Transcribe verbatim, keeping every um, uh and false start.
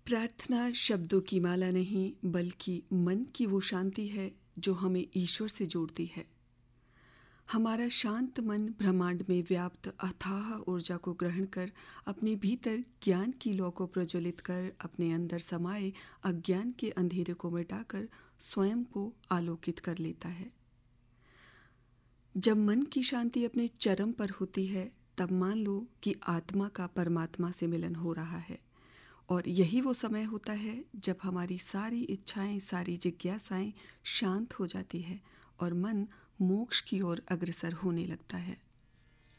प्रार्थना शब्दों की माला नहीं, बल्कि मन की वो शांति है जो हमें ईश्वर से जोड़ती है। हमारा शांत मन ब्रह्मांड में व्याप्त अथाह ऊर्जा को ग्रहण कर अपने भीतर ज्ञान की लौ को प्रज्वलित कर अपने अंदर समाये अज्ञान के अंधेरे को मिटाकर स्वयं को आलोकित कर लेता है। जब मन की शांति अपने चरम पर होती है, तब मान लो कि आत्मा का परमात्मा से मिलन हो रहा है। और यही वो समय होता है जब हमारी सारी इच्छाएं, सारी जिज्ञासाएं शांत हो जाती है और मन मोक्ष की ओर अग्रसर होने लगता है।